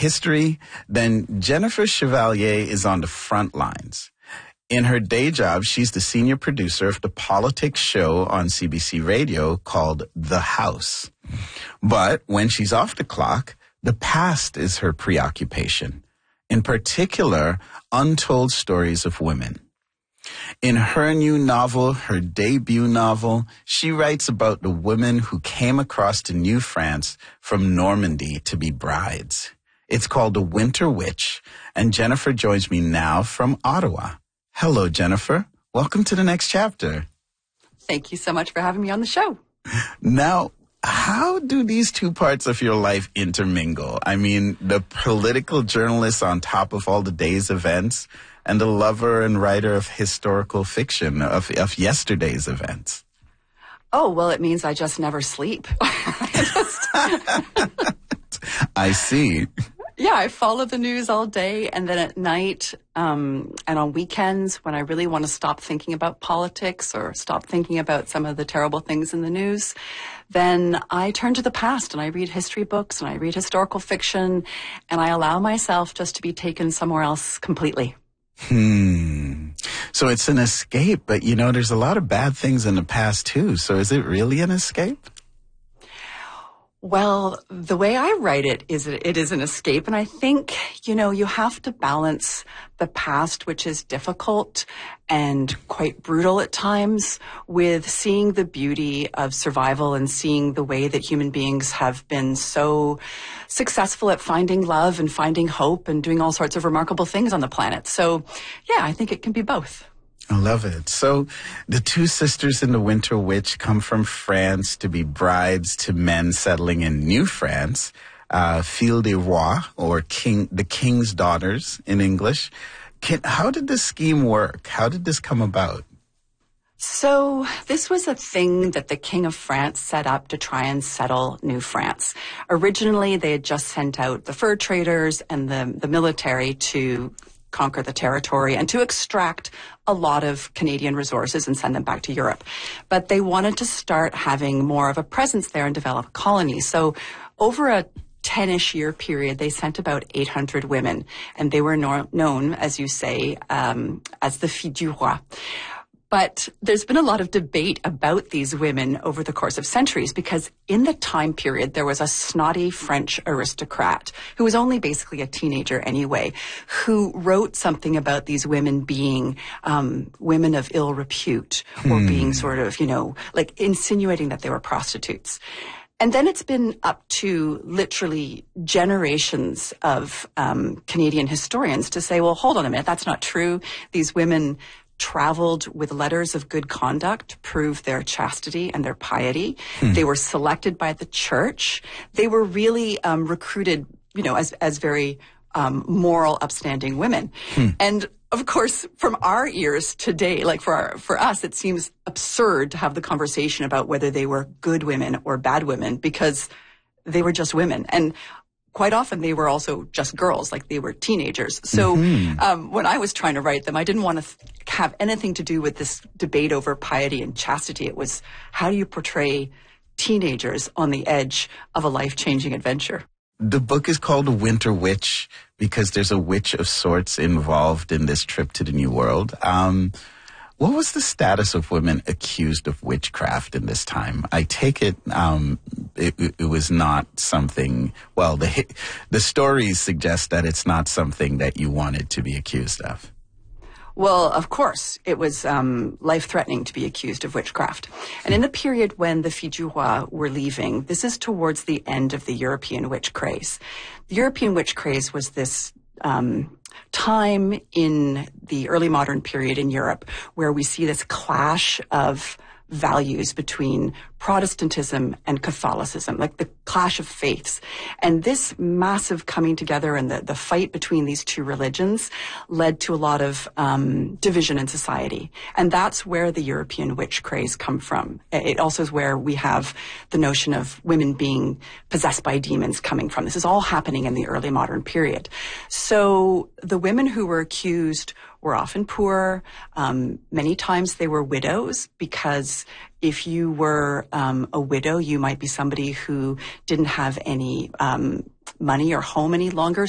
history, then Jennifer Chevalier is on the front lines. In her day job, she's the senior producer of the politics show on CBC Radio called The House. But when she's off the clock, the past is her preoccupation. In particular, untold stories of women. In her new novel, her debut novel, she writes about the women who came across to New France from Normandy to be brides. It's called The Winter Witch, and Jennifer joins me now from Ottawa. Hello, Jennifer. Welcome to the next chapter. Thank you so much for having me on the show. Now, how do these two parts of your life intermingle? I mean, the political journalist on top of all the day's events and the lover and writer of historical fiction of yesterday's events. Oh, well, it means I just never sleep. I see. Yeah, I follow the news all day, and then at night and on weekends when I really want to stop thinking about politics or stop thinking about some of the terrible things in the news, then I turn to the past and I read history books and I read historical fiction, and I allow myself just to be taken somewhere else completely. So it's an escape, but there's a lot of bad things in the past too. So is it really an escape? Well, the way I write it is an escape. And I think, you have to balance the past, which is difficult and quite brutal at times, with seeing the beauty of survival and seeing the way that human beings have been so successful at finding love and finding hope and doing all sorts of remarkable things on the planet. So, yeah, I think it can be both. I love it. So the two sisters in The Winter Witch come from France to be brides to men settling in New France, Filles des Rois, or the King's Daughters in English. How did this scheme work? How did this come about? So this was a thing that the King of France set up to try and settle New France. Originally, they had just sent out the fur traders and the military to conquer the territory and to extract a lot of Canadian resources and send them back to Europe. But they wanted to start having more of a presence there and develop a colony. So over a 10-ish year period, they sent about 800 women, and they were known, as you say, as the Filles du Roi. But there's been a lot of debate about these women over the course of centuries, because in the time period, there was a snotty French aristocrat who was only basically a teenager anyway, who wrote something about these women being women of ill repute, or being sort of, like insinuating that they were prostitutes. And then it's been up to literally generations of Canadian historians to say, well, hold on a minute, that's not true. These women traveled with letters of good conduct to prove their chastity and their piety. They were selected by the church. They were really recruited, as very moral, upstanding women. And of course, from our ears today, like for us, it seems absurd to have the conversation about whether they were good women or bad women, because they were just women. And quite often they were also just girls, like they were teenagers. So when I was trying to write them, I didn't want to have anything to do with this debate over piety and chastity. It was, how do you portray teenagers on the edge of a life-changing adventure? The book is called Winter Witch because there's a witch of sorts involved in this trip to the New World. What was the status of women accused of witchcraft in this time? I take it it was not something, well, the stories suggest that it's not something that you wanted to be accused of. Well, of course, it was life-threatening to be accused of witchcraft. And in the period when the Filles du Roi were leaving, this is towards the end of the European witch craze. The European witch craze was this time in the early modern period in Europe where we see this clash of values between Protestantism and Catholicism, like the clash of faiths. And this massive coming together and the fight between these two religions led to a lot of division in society. And that's where the European witch craze come from. It also is where we have the notion of women being possessed by demons coming from. This is all happening in the early modern period. So the women who were accused were often poor. Many times they were widows, because if you were a widow, you might be somebody who didn't have any money or home any longer.